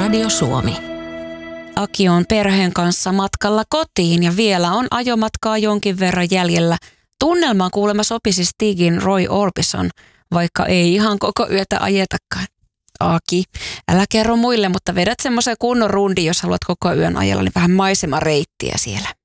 Radio Suomi. Aki on perheen kanssa matkalla kotiin ja vielä on ajomatkaa jonkin verran jäljellä. Tunnelmaan kuulemma sopisi Stigin Roy Orbison, vaikka ei ihan koko yötä ajetakaan. Aki, älä kerro muille, mutta vedät semmoisen kunnon rundin, jos haluat koko yön ajella, niin vähän maisemareittiä siellä.